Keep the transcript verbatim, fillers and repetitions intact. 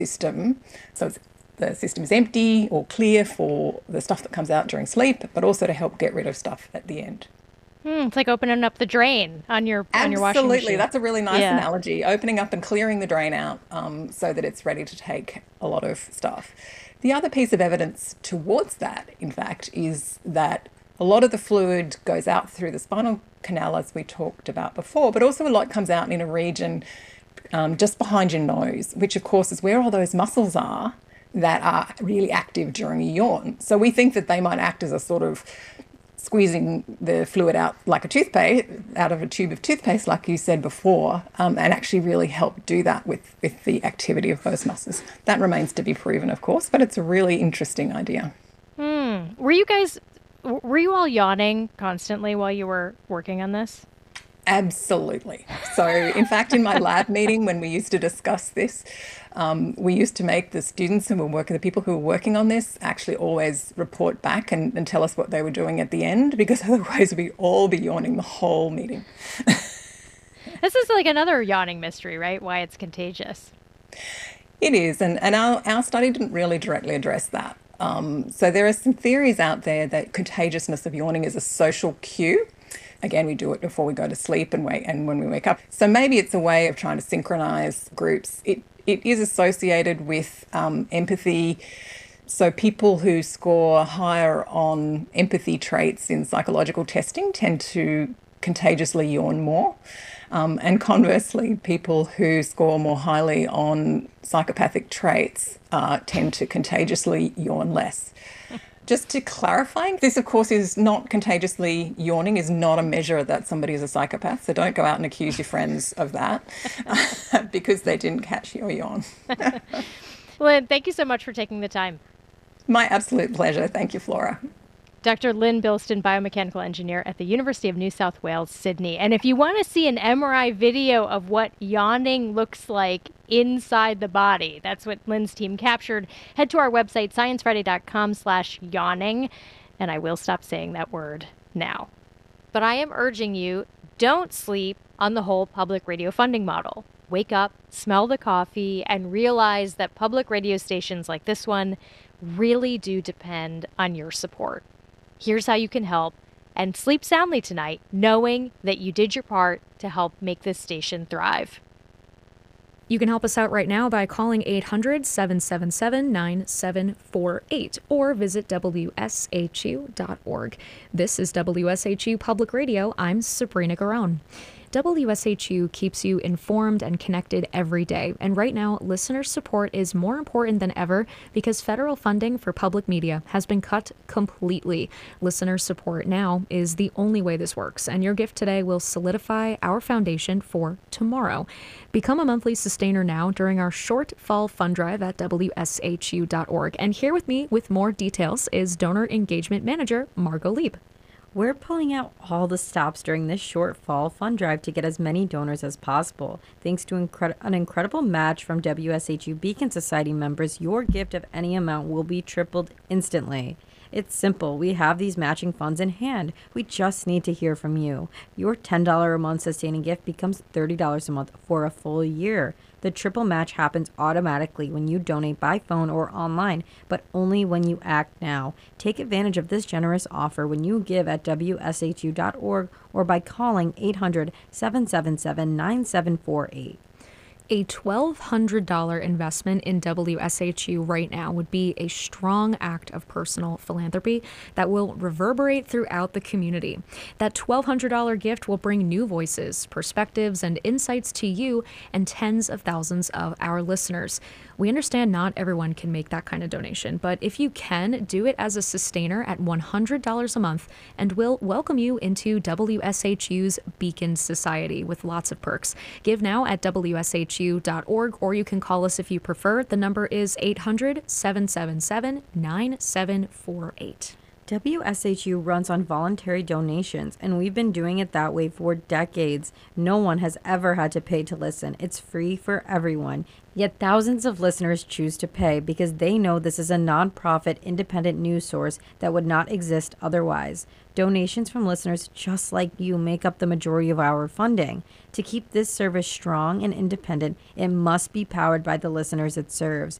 system. So it's, the system is empty or clear for the stuff that comes out during sleep, but also to help get rid of stuff at the end. Hmm, it's like opening up the drain on your on your washing Absolutely. machine. That's a really nice Yeah. analogy. Opening up and clearing the drain out um, so that it's ready to take a lot of stuff. The other piece of evidence towards that, in fact, is that a lot of the fluid goes out through the spinal canal, as we talked about before, but also a lot comes out in a region um, just behind your nose, which, of course, is where all those muscles are that are really active during a yawn. So we think that they might act as a sort of squeezing the fluid out like a toothpaste, out of a tube of toothpaste, like you said before, um, and actually really help do that with, with the activity of those muscles. That remains to be proven, of course, but it's a really interesting idea. Hmm. Were you guys w- were you all yawning constantly while you were working on this? Absolutely. So, in fact, in my lab meeting, when we used to discuss this, um, we used to make the students who were working, the people who were working on this, actually always report back and, and tell us what they were doing at the end, because otherwise we'd all be yawning the whole meeting. This is like another yawning mystery, right? Why it's contagious. It is, and, and our, our study didn't really directly address that. Um, so there are some theories out there that contagiousness of yawning is a social cue. Again, we do it before we go to sleep and wake, and when we wake up. So maybe it's a way of trying to synchronize groups. It it is associated with um, empathy. So people who score higher on empathy traits in psychological testing tend to contagiously yawn more. Um, and conversely, people who score more highly on psychopathic traits uh, tend to contagiously yawn less. Just to clarify, this, of course, is not contagiously yawning, is not a measure that somebody is a psychopath. So don't go out and accuse your friends of that because they didn't catch your yawn. Lynn, thank you so much for taking the time. My absolute pleasure. Thank you, Flora. Doctor Lynn Bilston, biomechanical engineer at the University of New South Wales, Sydney. And if you want to see an M R I video of what yawning looks like inside the body, that's what Lynn's team captured, head to our website, sciencefriday.com slash yawning. And I will stop saying that word now. But I am urging you, don't sleep on the whole public radio funding model. Wake up, smell the coffee, and realize that public radio stations like this one really do depend on your support. Here's how you can help, and sleep soundly tonight, knowing that you did your part to help make this station thrive. You can help us out right now by calling eight hundred, seven seven seven, nine seven four eight or visit W S H U dot org. This is W S H U Public Radio. I'm Sabrina Garone. W S H U keeps you informed and connected every day, and right now, listener support is more important than ever because federal funding for public media has been cut completely. Listener support now is the only way this works, and your gift today will solidify our foundation for tomorrow. Become a monthly sustainer now during our short fall fund drive at W S H U dot org, and here with me with more details is Donor Engagement Manager Margot Lieb. We're pulling out all the stops during this short fall fund drive to get as many donors as possible. Thanks to incred- an incredible match from W S H U Beacon Society members, your gift of any amount will be tripled instantly. It's simple. We have these matching funds in hand. We just need to hear from you. Your ten dollars a month sustaining gift becomes thirty dollars a month for a full year. The triple match happens automatically when you donate by phone or online, but only when you act now. Take advantage of this generous offer when you give at W S H U dot org or by calling eight hundred, seven seven seven, nine seven four eight. A twelve hundred dollars investment in W S H U right now would be a strong act of personal philanthropy that will reverberate throughout the community. That twelve hundred dollars gift will bring new voices, perspectives, and insights to you and tens of thousands of our listeners. We understand not everyone can make that kind of donation, but if you can, do it as a sustainer at one hundred dollars a month, and we'll welcome you into W S H U's Beacon Society with lots of perks. Give now at W S H U dot org, or you can call us if you prefer. The number is eight hundred, seven seven seven, nine seven four eight. W S H U runs on voluntary donations, and we've been doing it that way for decades. No one has ever had to pay to listen. It's free for everyone. Yet thousands of listeners choose to pay because they know this is a nonprofit independent news source that would not exist otherwise. Donations from listeners just like you make up the majority of our funding. To keep this service strong and independent, it must be powered by the listeners it serves.